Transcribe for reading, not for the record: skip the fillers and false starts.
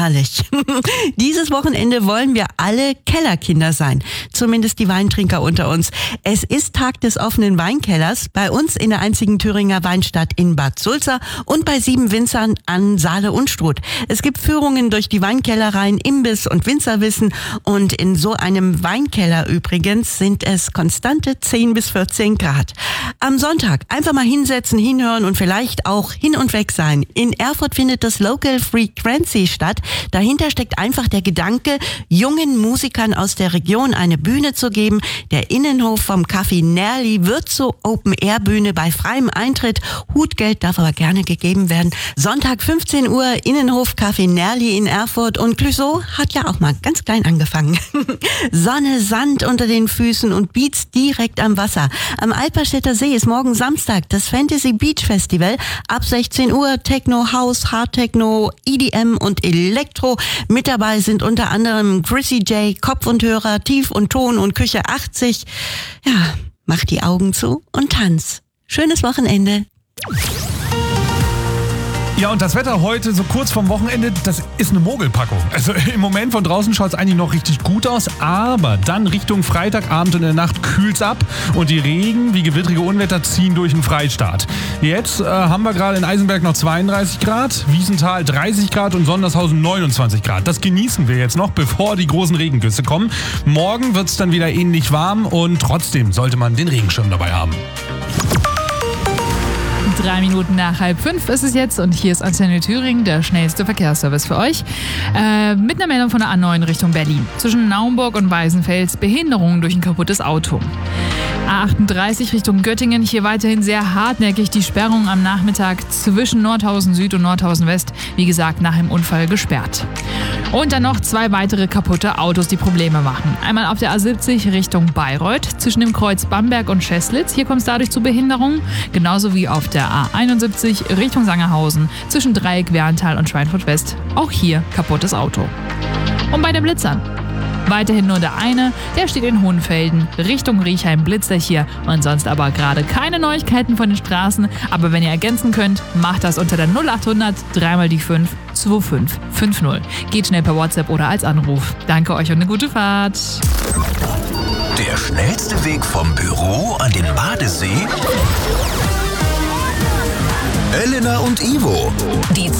herrlich. Dieses Wochenende wollen wir alle Kellerkinder sein. Zumindest die Weintrinker unter uns. Es ist Tag des offenen Weinkellers. Bei uns in der einzigen Thüringer Weinstadt in Bad Sulza und bei 7 Winzern an Saale Unstrut. Es gibt Führungen durch die Weinkellereien, Imbiss und Winzerwissen. Und in so einem Weinkeller übrigens sind es konstante 10 bis 14 Grad. Am Sonntag einfach mal hinsetzen, hinhören und vielleicht auch hin und weg sein. In Erfurt findet das Local Frequency statt. Dahinter steckt einfach der Gedanke, jungen Musikern aus der Region eine Bühne zu geben. Der Innenhof vom Café Nerli wird zur Open-Air-Bühne bei freiem Eintritt. Hutgeld darf aber gerne gegeben werden. Sonntag 15 Uhr, Innenhof Café Nerli in Erfurt. Und Clouseau hat ja auch mal ganz klein angefangen. Sonne, Sand unter den Füßen und Beats direkt am Wasser. Am Alperstädter See ist morgen Samstag das Fantasy Beach Festival. Ab 16 Uhr Techno, House, Hard Techno, EDM und Elektro. Mit dabei sind unter anderem Chrissy J, Kopf und Hörer, Tief und Ton und Küche 80. Ja, mach die Augen zu und tanz. Schönes Wochenende. Ja, und das Wetter heute, so kurz vorm Wochenende, das ist eine Mogelpackung. Also im Moment von draußen schaut es eigentlich noch richtig gut aus, aber dann Richtung Freitagabend und in der Nacht kühlt's ab und die Regen wie gewittrige Unwetter ziehen durch den Freistaat. Jetzt haben wir gerade in Eisenberg noch 32 Grad, Wiesenthal 30 Grad und Sondershausen 29 Grad. Das genießen wir jetzt noch, bevor die großen Regengüsse kommen. Morgen wird's dann wieder ähnlich warm und trotzdem sollte man den Regenschirm dabei haben. 3 Minuten nach 4:30 ist es jetzt und hier ist Antenne Thüringen, der schnellste Verkehrsservice für euch. Mit einer Meldung von der A9 Richtung Berlin. Zwischen Naumburg und Weißenfels Behinderungen durch ein kaputtes Auto. A38 Richtung Göttingen, hier weiterhin sehr hartnäckig die Sperrung am Nachmittag zwischen Nordhausen Süd und Nordhausen West, wie gesagt, nach dem Unfall gesperrt. Und dann noch 2 weitere kaputte Autos, die Probleme machen. Einmal auf der A70 Richtung Bayreuth, zwischen dem Kreuz Bamberg und Scheslitz. Hier kommt es dadurch zu Behinderungen. Genauso wie auf der A71 Richtung Sangerhausen, zwischen Dreieck, Werntal und Schweinfurt West. Auch hier kaputtes Auto. Und bei den Blitzern. Weiterhin nur der eine, der steht in Hohenfelden, Richtung Riechheim blitzt er hier und sonst aber gerade keine Neuigkeiten von den Straßen. Aber wenn ihr ergänzen könnt, macht das unter der 0800 3 die 5 2550. Geht schnell per WhatsApp oder als Anruf. Danke euch und eine gute Fahrt. Der schnellste Weg vom Büro an den Badesee? Elena und Ivo. Die